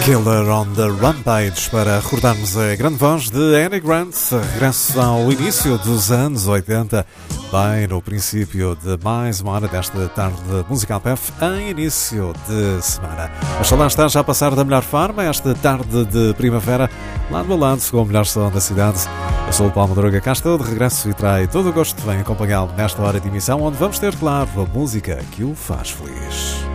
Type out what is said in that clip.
Killer on the Rampage, para recordarmos a grande voz de Annie Grant, regresso ao início dos anos 80, bem no princípio de mais uma hora desta tarde musical PF, em início de semana. Mas lá está já a passar da melhor forma, esta tarde de primavera, lá do balanço com o melhor som da cidade. Eu sou o Paulo Madruga, cá estou de regresso e trai todo o gosto de bem acompanhá-lo nesta hora de emissão, onde vamos ter, claro, a música que o faz feliz.